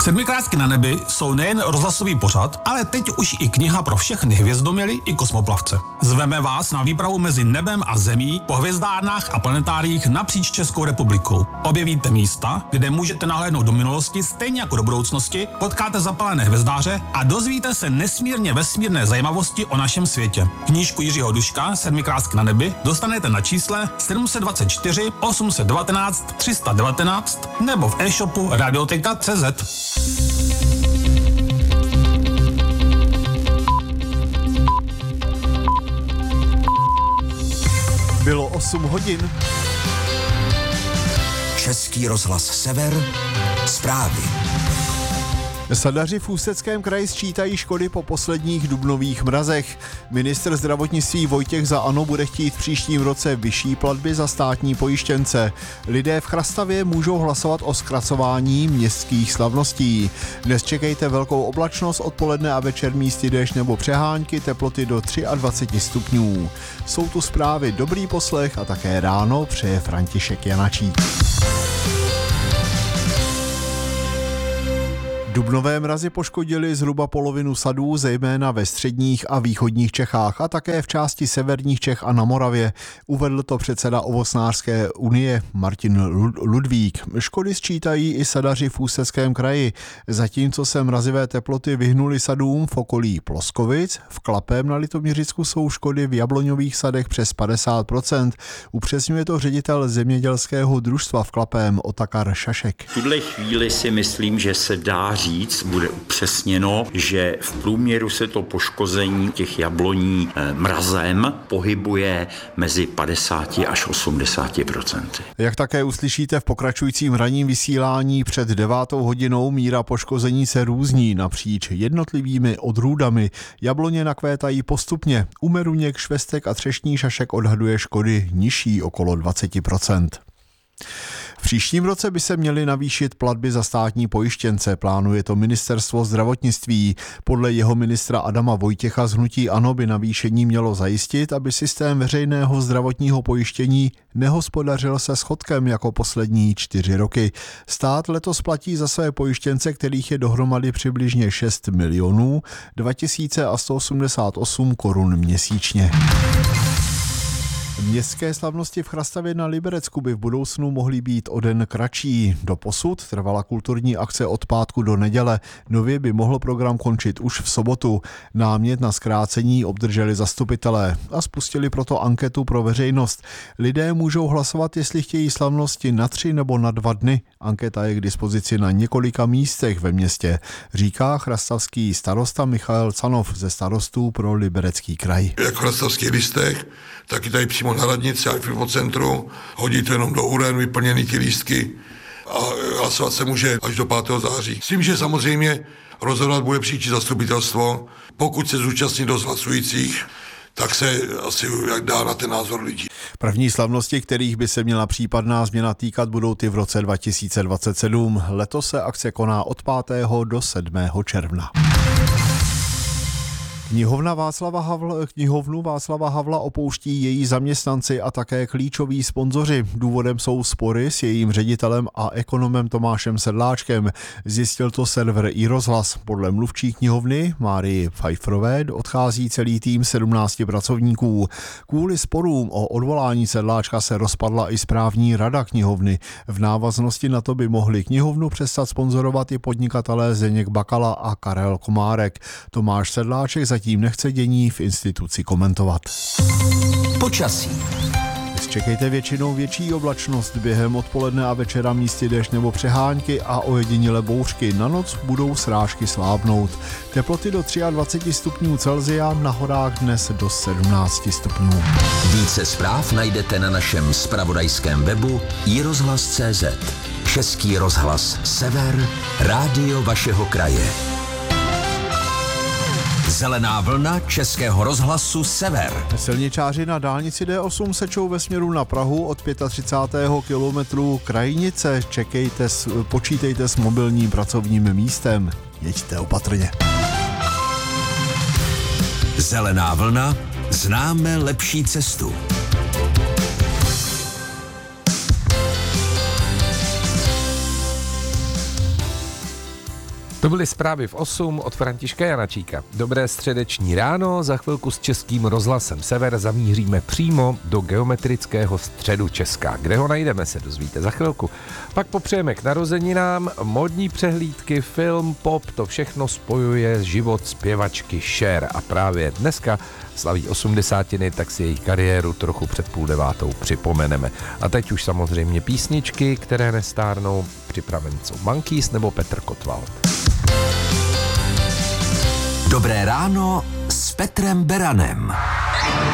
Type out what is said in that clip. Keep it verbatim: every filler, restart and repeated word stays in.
Sedmikrásky na nebi jsou nejen rozhlasový pořad, ale teď už i kniha pro všechny hvězdoměly i kosmoplavce. Zveme vás na výpravu mezi nebem a zemí po hvězdárnách a planetáriích napříč Českou republikou. Objevíte místa, kde můžete nahlédnout do minulosti stejně jako do budoucnosti, potkáte zapalené hvězdáře a dozvíte se nesmírně vesmírné zajímavosti o našem světě. Knížku Jiřího Duška Sedmikrásky na nebi dostanete na čísle sedm set dvacet čtyři osm set devatenáct tři sta devatenáct nebo v e-shopu radioteka tečka cé zet. Bylo osm hodin. Český rozhlas Sever, zprávy. Sadaři v Ústeckém kraji sčítají škody po posledních dubnových mrazech. Ministr zdravotnictví Vojtěch za ANO bude chtít v příštím roce vyšší platby za státní pojištěnce. Lidé v Chrastavě můžou hlasovat o zkracování městských slavností. Dnes čekejte velkou oblačnost, odpoledne a večer místy déšť nebo přehánky, teploty do dvacet tři stupňů. Jsou tu zprávy, dobrý poslech a také ráno přeje František Janačík. Dubnové mrazy poškodily zhruba polovinu sadů, zejména ve středních a východních Čechách a také v části severních Čech a na Moravě. Uvedl to předseda Ovocnářské unie Martin Ludvík. Škody sčítají i sadaři v Ústeckém kraji. Zatímco se mrazivé teploty vyhnuly sadům v okolí Ploskovic, v Klapém na Litoměřicku jsou škody v jabloňových sadech přes padesát procent. Upřesňuje to ředitel zemědělského družstva v Klapém Otakar Šašek. V tuhle chvíli si myslím, že se dá říct, bude upřesněno, že v průměru se to poškození těch jabloní mrazem pohybuje mezi padesát až osmdesát procent. Jak také uslyšíte v pokračujícím ranním vysílání před devátou hodinou, míra poškození se různí napříč jednotlivými odrůdami. Jabloně nakvétají postupně. U meruněk, švestek a třešní Šašek odhaduje škody nižší okolo dvacet procent. V příštím roce by se měly navýšit platby za státní pojištěnce, plánuje to ministerstvo zdravotnictví. Podle jeho ministra Adama Vojtěcha z hnutí ANO by navýšení mělo zajistit, aby systém veřejného zdravotního pojištění nehospodařil se schodkem jako poslední čtyři roky. Stát letos platí za své pojištěnce, kterých je dohromady přibližně šest milionů, dva tisíce sto osmdesát osm korun měsíčně. Městské slavnosti v Chrastavě na Liberecku by v budoucnu mohly být o den kratší. Doposud trvala kulturní akce od pátku do neděle. Nově by mohl program končit už v sobotu. Námět na zkrácení obdrželi zastupitelé a spustili proto anketu pro veřejnost. Lidé můžou hlasovat, jestli chtějí slavnosti na tři nebo na dva dny. Anketa je k dispozici na několika místech ve městě, říká chrastavský starosta Michael Canov ze starostů pro Liberecký kraj. Jak v chrastavských listech, tak i tady přímo na radnici a v centru. Hodí to jenom do uren, vyplněný ty lístky a hlasovat se může až do pátého září. S tím, že samozřejmě rozhodovat bude příští zastupitelstvo. Pokud se zúčastní dost hlasujících, tak se asi dá na ten názor lidí. První slavnosti, kterých by se měla případná změna týkat, budou ty v roce dva tisíce dvacet sedm. Letos se akce koná od pátého do sedmého června. Knihovna Václava Havla, knihovnu Václava Havla opouští její zaměstnanci a také klíčoví sponzoři. Důvodem jsou spory s jejím ředitelem a ekonomem Tomášem Sedláčkem. Zjistil to server iRozhlas. Podle mluvčí knihovny Márii Pfeifferové odchází celý tým sedmnácti pracovníků. Kvůli sporům o odvolání Sedláčka se rozpadla i správní rada knihovny. V návaznosti na to by mohli knihovnu přestat sponzorovat i podnikatelé Zdeněk Bakala a Karel Komárek. Tomáš Sedláček zatím tím nechce dění v instituci komentovat. Počasí. Čekejte většinou větší oblačnost, během odpoledne a večera místy déšť nebo přehánky a ojedinělé bouřky. Na noc budou srážky slábnout. Teploty do dvacet tři stupňů Celsia, na horách dnes do sedmnáct stupňů. Více zpráv najdete na našem zpravodajském webu i rozhlas tečka cé zet. Český rozhlas Sever, rádio vašeho kraje. Zelená vlna Českého rozhlasu Sever. Silničáři na dálnici D osm sečou ve směru na Prahu od třicátého pátého kilometru Krajnice. Čekejte, počítejte s mobilním pracovním místem. Jeďte opatrně. Zelená vlna, známe lepší cestu. To byly zprávy v osm od Františka Janačíka. Dobré středeční ráno, za chvilku s Českým rozhlasem Sever zamíříme přímo do geometrického středu Česka. Kde ho najdeme, se dozvíte za chvilku. Pak popřejeme k narozeninám, modní přehlídky, film, pop, to všechno spojuje život zpěvačky Cher a právě dneska slaví osmdesátiny, tak si jejich kariéru trochu před půl devátou připomeneme. A teď už samozřejmě písničky, které nestárnou, připraven jsou Monkeys nebo Petr Kotwald. Dobré ráno s Petrem Beranem.